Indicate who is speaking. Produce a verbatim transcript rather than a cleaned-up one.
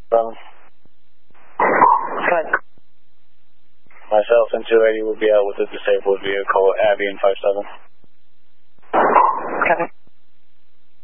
Speaker 1: Seven.
Speaker 2: Good.
Speaker 1: Myself and two eighty will be out with a disabled vehicle, Abby and five seven.
Speaker 2: Copy.